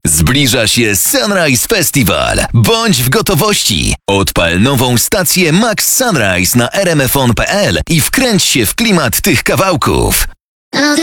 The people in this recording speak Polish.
Zbliża się Sunrise Festival. Bądź w gotowości. Odpal nową stację Max Sunrise na rmfon.pl i wkręć się w klimat tych kawałków.